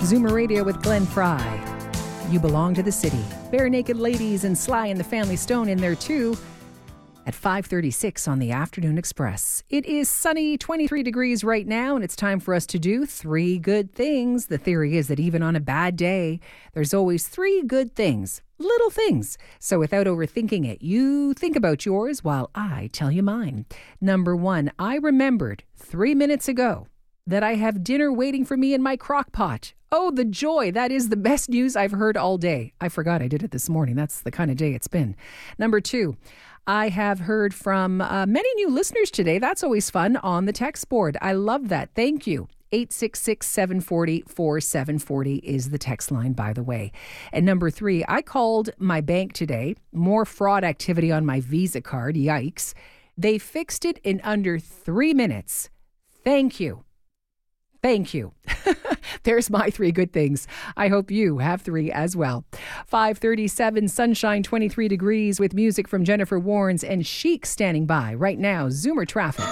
Zoomer Radio with Glenn Fry. You belong to the city. Bare Naked Ladies and Sly and the Family Stone in there too. At 5:36 on the Afternoon Express. It is sunny, 23 degrees right now, and it's time for us to do 3 good things. The theory is that even on a bad day, there's always 3 good things, little things. So without overthinking it, you think about yours while I tell you mine. Number 1, I remembered 3 minutes ago that I have dinner waiting for me in my crock pot. Oh, the joy. That is the best news I've heard all day. I forgot I did it this morning. That's the kind of day it's been. Number 2, I have heard from many new listeners today. That's always fun on the text board. I love that. Thank you. 866-740-4740 is the text line, by the way. And number 3, I called my bank today. More fraud activity on my Visa card. Yikes. They fixed it in under 3 minutes. Thank you. Thank you. There's my 3 good things. I hope you have 3 as well. 5:37, sunshine, 23 degrees with music from Jennifer Warnes and Chic standing by right now. Zoomer traffic.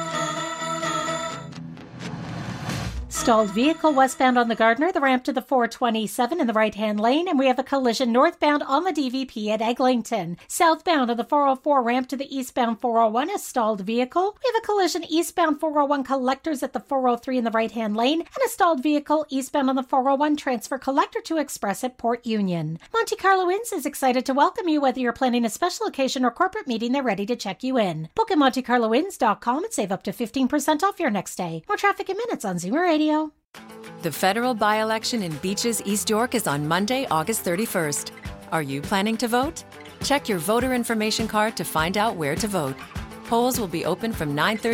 Stalled vehicle westbound on the Gardiner, the ramp to the 427 in the right-hand lane, and we have a collision northbound on the DVP at Eglinton. Southbound on the 404 ramp to the eastbound 401, a stalled vehicle. We have a collision eastbound 401 collectors at the 403 in the right-hand lane, and a stalled vehicle eastbound on the 401 transfer collector to Express at Port Union. Monte Carlo Inns is excited to welcome you. Whether you're planning a special occasion or corporate meeting, they're ready to check you in. Book at MonteCarloInns.com and save up to 15% off your next stay. More traffic in minutes on Zoomer Radio. The federal by-election in Beaches, East York is on Monday, August 31st. Are you planning to vote? Check your voter information card to find out where to vote. Polls will be open from 9:30